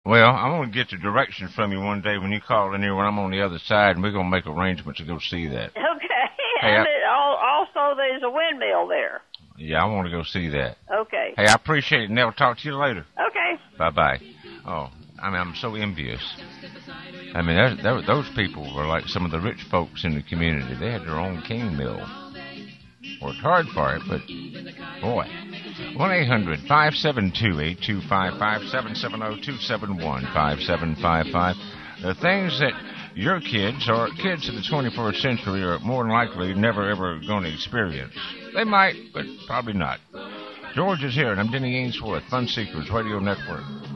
Well, I'm going to get the directions from you one day when you call in here when I'm on the other side, and we're going to make arrangements to go see that. Okay. Hey, And also there's a windmill there. yeah, I want to go see that. Okay. Hey, I appreciate it, and I'll talk to you later. Okay. Bye-bye. Oh, I'm so envious. Those people were like some of the rich folks in the community. They had their own cane mill. Worked hard for it, but, boy. 1-800-572-8255, 770-271-5755. The things that your kids or kids of the 21st century are more than likely never, ever going to experience. They might, but probably not. George is here, and I'm Denny Ainsworth, Fun Seekers Radio Network.